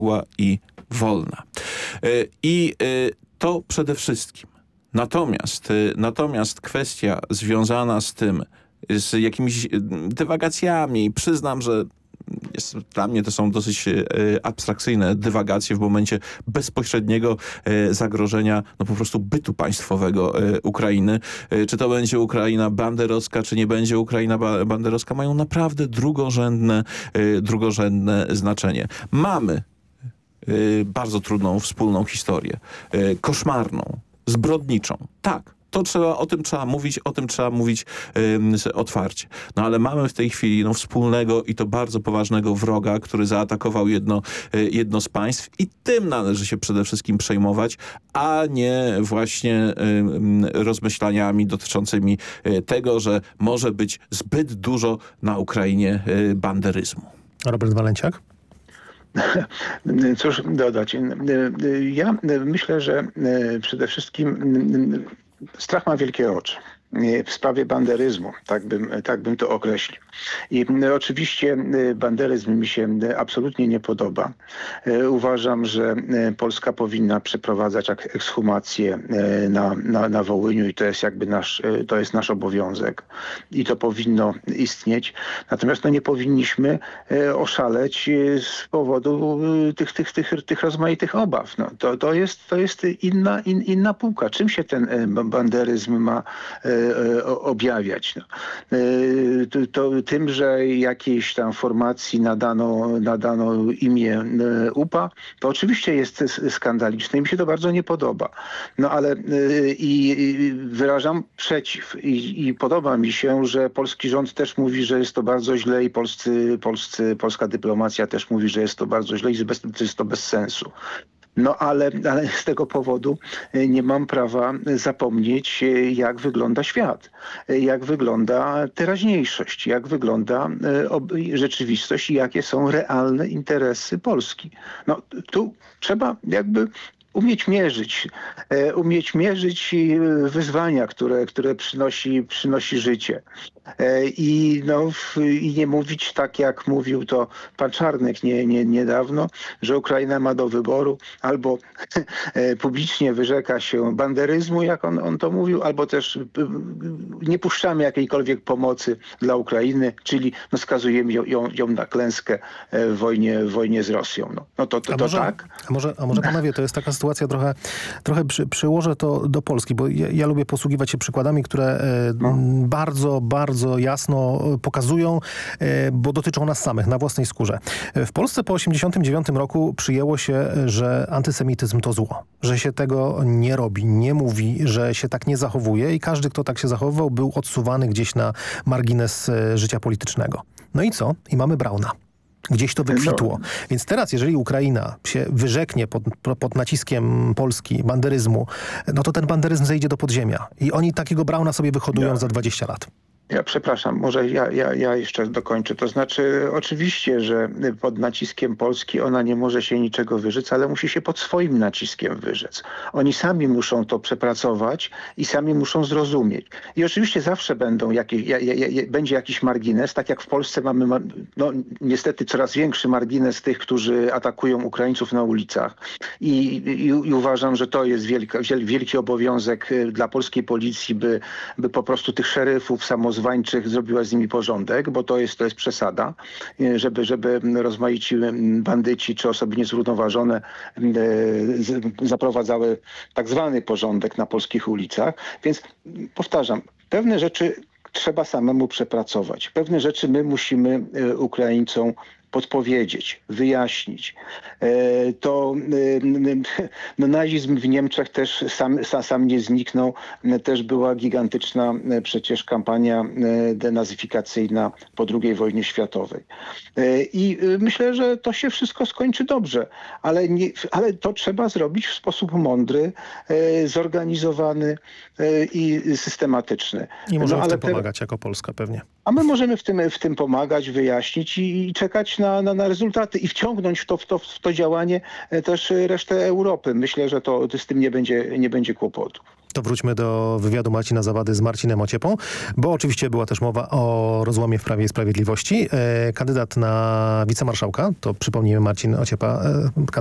i wolna. I to przede wszystkim. Natomiast kwestia związana z tym, z jakimiś dywagacjami, przyznam, że dla mnie to są dosyć abstrakcyjne dywagacje w momencie bezpośredniego zagrożenia po prostu bytu państwowego Ukrainy. Czy to będzie Ukraina banderowska, czy nie będzie Ukraina banderowska, mają naprawdę drugorzędne znaczenie. Mamy bardzo trudną wspólną historię, koszmarną, zbrodniczą. Tak. O tym trzeba mówić otwarcie. No ale mamy w tej chwili wspólnego i to bardzo poważnego wroga, który zaatakował jedno z państw i tym należy się przede wszystkim przejmować, a nie właśnie rozmyślaniami dotyczącymi tego, że może być zbyt dużo na Ukrainie banderyzmu. Robert Walenciak? Cóż dodać? Ja myślę, że przede wszystkim strach ma wielkie oczy w sprawie banderyzmu, tak bym to określił. I oczywiście banderyzm mi się absolutnie nie podoba. Uważam, że Polska powinna przeprowadzać ekshumację na Wołyniu i to jest nasz obowiązek i to powinno istnieć. Natomiast nie powinniśmy oszaleć z powodu tych rozmaitych obaw. To jest inna półka. Czym się ten banderyzm ma objawiać? Tym, że jakiejś tam formacji nadano imię UPA, to oczywiście jest skandaliczne i mi się to bardzo nie podoba. Ale i wyrażam przeciw i podoba mi się, że polski rząd też mówi, że jest to bardzo źle i polska dyplomacja też mówi, że jest to bardzo źle i że jest to bez sensu. Ale z tego powodu nie mam prawa zapomnieć, jak wygląda świat, jak wygląda teraźniejszość, jak wygląda rzeczywistość i jakie są realne interesy Polski. Tu trzeba umieć mierzyć wyzwania, które przynosi życie. I nie mówić tak, jak mówił to pan Czarnek niedawno, że Ukraina ma do wyboru albo publicznie wyrzeka się banderyzmu, jak on to mówił, albo też nie puszczamy jakiejkolwiek pomocy dla Ukrainy, czyli skazujemy ją na klęskę w wojnie z Rosją. Tak. A może panowie, to jest taka sytuacja, trochę przyłożę to do Polski, bo ja lubię posługiwać się przykładami, które bardzo, bardzo jasno pokazują, bo dotyczą nas samych, na własnej skórze. W Polsce po 1989 roku przyjęło się, że antysemityzm to zło, że się tego nie robi, nie mówi, że się tak nie zachowuje i każdy, kto tak się zachowywał, był odsuwany gdzieś na margines życia politycznego. No i co? I mamy Brauna. Gdzieś to wykwitło. Więc teraz, jeżeli Ukraina się wyrzeknie pod naciskiem Polski banderyzmu, to ten banderyzm zejdzie do podziemia. I oni takiego Brauna sobie wyhodują za 20 lat. Ja przepraszam, może ja jeszcze dokończę. To znaczy oczywiście, że pod naciskiem Polski ona nie może się niczego wyrzec, ale musi się pod swoim naciskiem wyrzec. Oni sami muszą to przepracować i sami muszą zrozumieć. I oczywiście zawsze będzie jakiś margines, tak jak w Polsce mamy niestety coraz większy margines tych, którzy atakują Ukraińców na ulicach. I uważam, że to jest wielki obowiązek dla polskiej policji, by po prostu tych szeryfów, samozwańczych zrobiła z nimi porządek, bo to jest przesada, żeby rozmaici bandyci czy osoby niezrównoważone zaprowadzały tak zwany porządek na polskich ulicach. Więc powtarzam, pewne rzeczy trzeba samemu przepracować. Pewne rzeczy my musimy Ukraińcom podpowiedzieć, wyjaśnić. Nazizm w Niemczech też sam nie zniknął. Też była gigantyczna przecież kampania denazyfikacyjna po II wojnie światowej. I myślę, że to się wszystko skończy dobrze, ale to trzeba zrobić w sposób mądry, zorganizowany i systematyczny. I możemy w tym pomagać jako Polska pewnie. A my możemy w tym pomagać, wyjaśnić i czekać na rezultaty i wciągnąć w to działanie też resztę Europy. Myślę, że z tym nie będzie kłopotu. To wróćmy do wywiadu Marcina Zawady z Marcinem Ociepą, bo oczywiście była też mowa o rozłamie w Prawie i Sprawiedliwości. Kandydat na wicemarszałka, to przypomnijmy Marcin Ociepa,